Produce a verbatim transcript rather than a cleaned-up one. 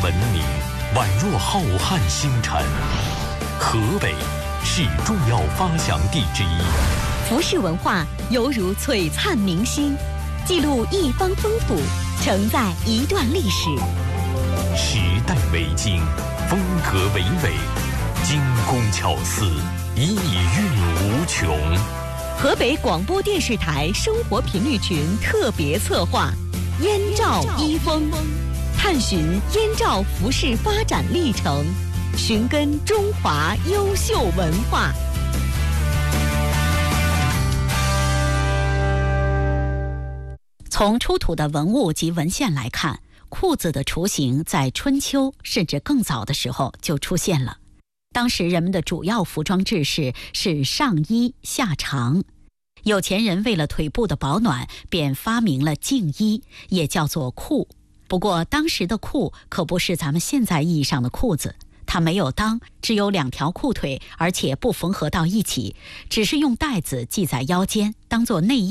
文明宛若浩瀚星辰。河北是重要发祥地之一， 服饰文化犹如璀璨明星，记录一方风土，承载一段历史。 时代为经，风格为纬，精工巧思，意蕴无穷。 河北广播电视台生活频率群特别策划《燕赵衣风》，探寻燕赵服饰发展历程，寻根中华优秀文化。 从出土的文物及文献来看，裤子的雏形在春秋甚至更早的时候就出现了。当时人们的主要服装制式是上衣下长，有钱人为了腿部的保暖，便发明了净衣，也叫做裤。不过当时的裤可不是咱们现在意义上的裤子，它没有裆，只有两条裤腿，而且不缝合到一起，只是用带子系在腰间，当作内衣。